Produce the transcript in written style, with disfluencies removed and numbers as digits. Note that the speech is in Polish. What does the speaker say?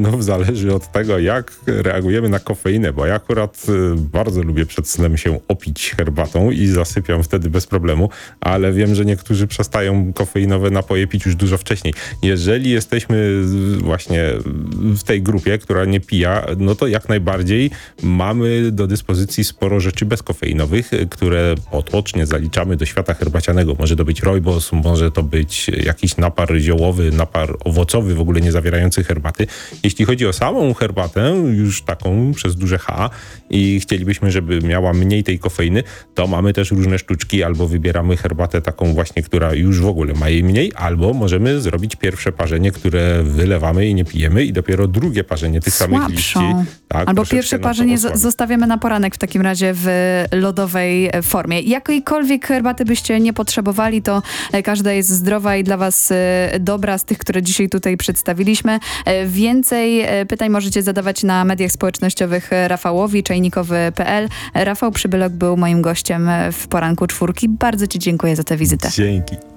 znów zależy od tego, jak reagujemy na kofeinę, bo ja akurat bardzo lubię przed snem się opić herbatą i zasypiam wtedy bez problemu, ale wiem, że niektórzy przestają kofeinowe napoje pić już dużo wcześniej. Jeżeli jesteśmy właśnie w tej grupie, która nie pija, no to jak najbardziej mamy do dyspozycji sporo rzeczy bezkofeinowych, które potocznie zaliczamy do świata herbacianego. Może to być rooibos, może to być jakiś napar ziołowy, napar owocowy, w ogóle nie zawierający herbaty. Jeśli chodzi o samą herbatę, już taką przez duże H i chcielibyśmy, żeby miała mniej tej kofeiny, to mamy też różne sztuczki, albo wybieramy herbatę taką właśnie, która już w ogóle ma jej mniej, albo możemy zrobić pierwsze parzenie, które wylewamy i nie pijemy i dopiero drugie parzenie tych samych liści. Tak, albo pierwsze parzenie zostawiamy na poranek w takim razie w lodowej formie. Jakiejkolwiek herbaty byście nie potrzebowali, to każda jest zdrowa i dla was dobra z tych, które dzisiaj tutaj przedstawiliśmy. Więcej pytań możecie zadawać na mediach społecznościowych Rafałowi, czajnikowy.pl. Rafał Przybylok był moim gościem w Poranku Czwórki. Bardzo ci dziękuję za tę wizytę. Dzięki.